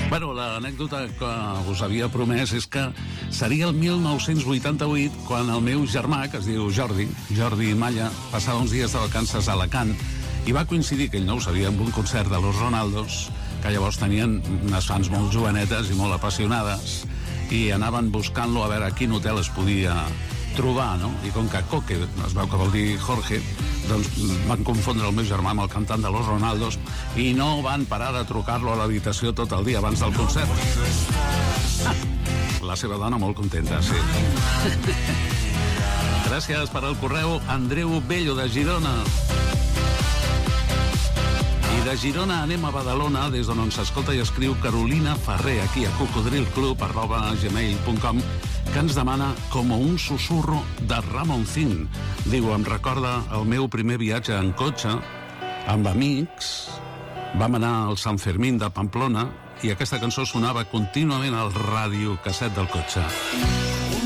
Bueno, l'anècdota que us havia promès és que seria el 1988 quan el meu germà, que es diu Jordi Malla, passava uns dies de vacances a Alacant i va coincidir, que ell no ho sabia, amb un concert de Los Ronaldos, que llavors tenien unes fans molt jovenetes i molt apassionades, i anaven buscant-lo a veure a quin hotel es podia trobar, no? I com que Coque es veu que vol dir Jorge, doncs van confondre el meu germà amb el cantant de Los Ronaldos i no van parar de trucar-lo a l'habitació tot el dia abans del concert. La seva dona molt contenta, sí. Gràcies per al correu, Andreu Bello de Girona. I de Girona anem a Badalona, des d'on s'escolta i escriu Carolina Ferrer, aquí a cocodrilclub@gmail.com, que ens demana com un susurro de Ramoncín. Diu, em recorda el meu primer viatge en cotxe, amb amics, vam anar al Sant Fermín de Pamplona i aquesta cançó sonava contínuament al radiocasset del cotxe.